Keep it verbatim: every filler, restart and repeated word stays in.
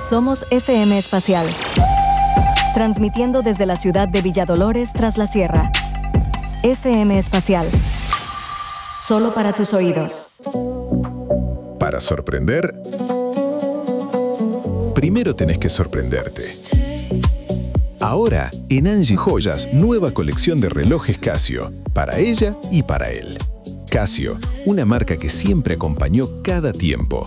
Somos F M Espacial, transmitiendo desde la ciudad de Villadolores tras la sierra. F M Espacial, solo para tus oídos. Para sorprender, primero tenés que sorprenderte. Ahora, en Angie Joyas, nueva colección de relojes Casio, para ella y para él. Casio, una marca que siempre acompañó cada tiempo.